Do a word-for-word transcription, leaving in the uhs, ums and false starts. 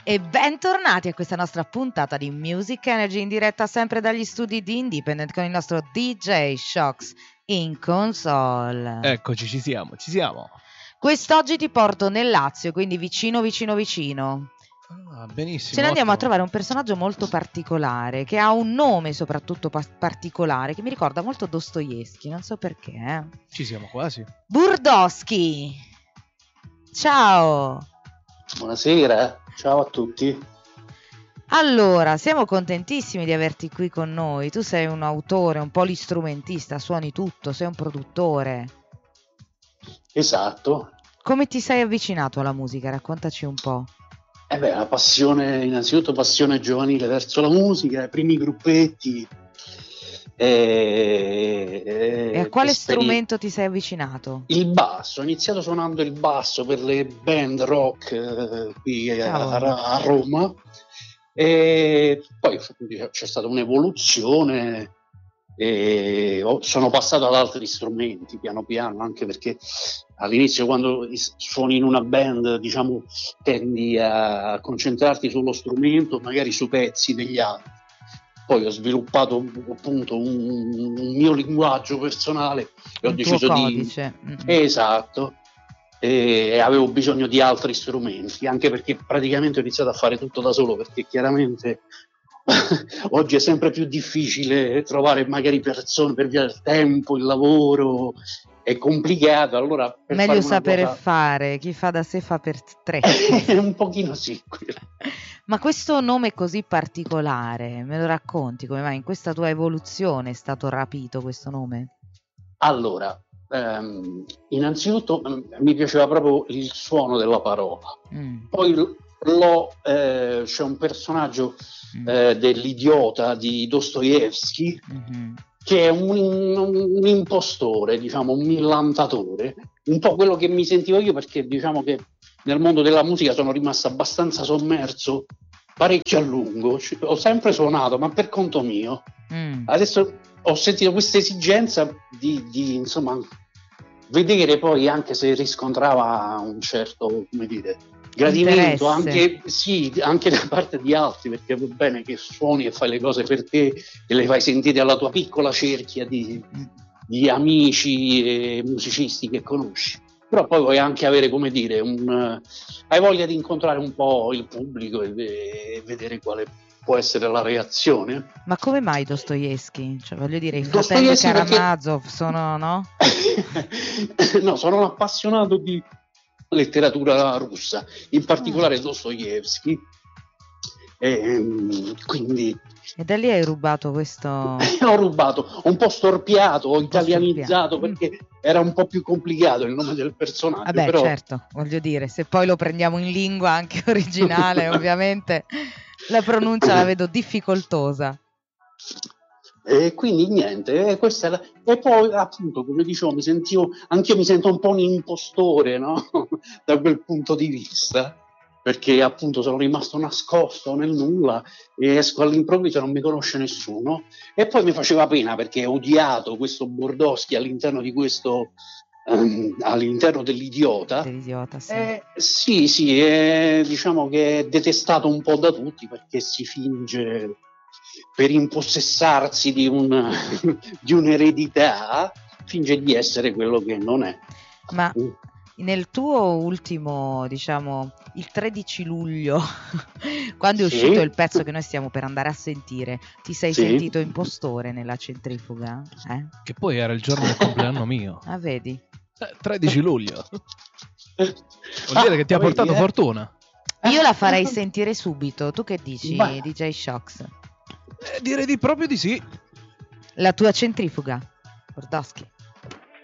E bentornati a questa nostra puntata di Music Energy in diretta sempre dagli studi di Independent con il nostro D J Shocks in console. Eccoci, ci siamo, ci siamo. Quest'oggi ti porto nel Lazio, quindi vicino vicino vicino. Ah, benissimo. Ce ne andiamo ottimo. a trovare un personaggio molto particolare, che ha un nome soprattutto pa- particolare, che mi ricorda molto Dostoevsky, non so perché. Eh. Ci siamo quasi. Burdoschi! Ciao! Buonasera, ciao a tutti. Allora, siamo contentissimi di averti qui con noi. Tu sei un autore, un polistrumentista, suoni tutto, sei un produttore. Esatto. Come ti sei avvicinato alla musica? Raccontaci un po'. Eh beh, la passione, innanzitutto passione giovanile verso la musica, i primi gruppetti. E, E a quale esperi- strumento ti sei avvicinato? Il basso, ho iniziato suonando il basso per le band rock eh, qui a, Cavolo. a Roma e poi c'è stata un'evoluzione e ho- sono passato ad altri strumenti piano piano, anche perché all'inizio quando is- suoni in una band, diciamo, tendi a concentrarti sullo strumento, magari su pezzi degli altri. Poi ho sviluppato appunto un, un mio linguaggio personale e ho Un tuo deciso di codice. Mm. esatto, e avevo bisogno di altri strumenti, anche perché praticamente ho iniziato a fare tutto da solo, perché chiaramente oggi è sempre più difficile trovare magari persone per via del tempo, il lavoro è complicato, allora per Meglio fare una sapere cosa- fare, chi fa da sé fa per tre. un pochino sì. Ma questo nome così particolare, me lo racconti? Come mai in questa tua evoluzione è stato rapito questo nome? Allora, ehm, innanzitutto mm, mi piaceva proprio il suono della parola. Mm, Poi l- l'ho, eh, c'è un personaggio mm, eh, dell'idiota di Dostoevsky mhm. che è un, un impostore, diciamo, un millantatore, un po' quello che mi sentivo io, perché diciamo che nel mondo della musica sono rimasto abbastanza sommerso parecchio a lungo. Ci- ho sempre suonato, ma per conto mio. Mm. Adesso ho sentito questa esigenza di, di, insomma, vedere poi, anche se riscontrava un certo, come dire, gradimento, Interesse. anche, sì, anche da parte di altri, perché va bene che suoni e fai le cose per te e le fai sentire alla tua piccola cerchia di, Mm. di amici e musicisti che conosci. Però poi vuoi anche avere, come dire, un, eh, hai voglia di incontrare un po' il pubblico e, e vedere quale può essere la reazione. Ma come mai Dostoevsky? Cioè, voglio dire, i fratelli Dostoevsky perché- Karamazov sono, no? No, sono un appassionato di letteratura russa, in particolare Dostoevsky. E, quindi E da lì hai rubato questo... ho rubato, ho un po' storpiato, ho Un po' italianizzato storpiato. perché era un po' più complicato il nome del personaggio. Vabbè, però certo, voglio dire, se poi lo prendiamo in lingua anche originale, ovviamente la pronuncia la vedo difficoltosa. E quindi niente, e, questa è la- e poi appunto, come dicevo, mi sentivo, anch'io mi sento un po' un impostore, no? Da quel punto di vista, perché appunto sono rimasto nascosto nel nulla e esco all'improvviso e non mi conosce nessuno. E poi mi faceva pena perché ho odiato questo Burdoschi all'interno di questo, ehm, all'interno dell'idiota. Dell'idiota, sì. Eh, sì, sì, è, diciamo che è detestato un po' da tutti perché si finge per impossessarsi di, un, di un'eredità, finge di essere quello che non è. Ma nel tuo ultimo, diciamo, il tredici luglio, quando è Sì. uscito il pezzo che noi stiamo per andare a sentire, ti sei Sì. sentito impostore nella centrifuga? Eh? Che poi era il giorno del compleanno mio. Ah, vedi? Eh, tredici luglio. Vuol Ah, dire che ti ha vedi, portato eh? fortuna. Io la farei sentire subito. Tu che dici, Vai. D J Shocks? Eh, direi di proprio di sì. La tua centrifuga, Burdoschi.